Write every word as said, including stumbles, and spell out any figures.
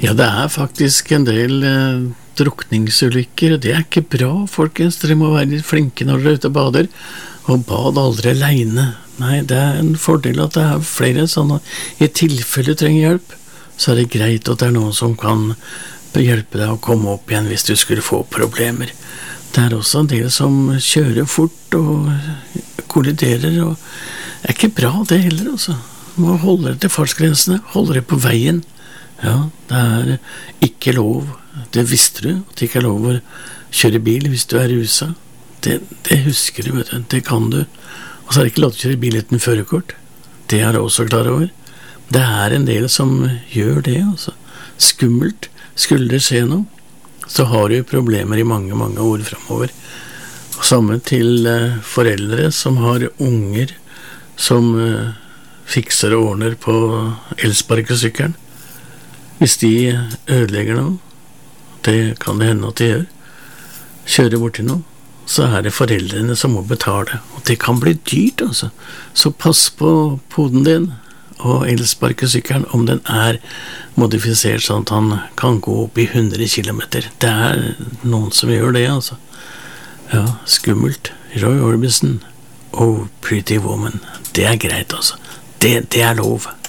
Ja, det er faktisk en del eh, drukningsulykker, og det er ikke bra, folkens. Dere må være litt flinke når dere er ute og bader, og bad aldri alene. Nei, det er en fordel at det er flere sånne. I tilfelle du trenger hjelp, så er det greit at det er noen som kan hjelpe deg å komme opp igjen hvis du skulle få problemer. Det er også en del som kjører fort og kolliderer, og det er ikke bra det heller, altså. Du må holde deg til fartsgrensene, holde deg på veien. Ja, det er ikke lov. Det visste du, at det ikke er lov å kjøre bil hvis du er rusa. Det, det husker du, vet du. Det kan du. Og så er det ikke lov til å kjøre bil uten førerkort. Det er du også klar over. Det er en del som gjør det, altså. Skummelt. Skulle det skje noe, så har du problemer i mange, mange år fremover. Og samme til eh, foreldre som har unger som eh, fikser og ordner på elsparkesykkelen. Hvis de ødelegger noe, det kan det hende at de gjør, kjører bort til noe, så er det foreldrene som må betale. Og det kan bli dyrt, altså. Så pass på poden din og elsparkesykkelen, om den er modifisert sånn at han kan gå opp i hundre kilometer. Det er noen som gjør det, altså. Ja, skummelt. Roy Orbison, Oh Pretty Woman. Det er greit, altså. Det, det er lov.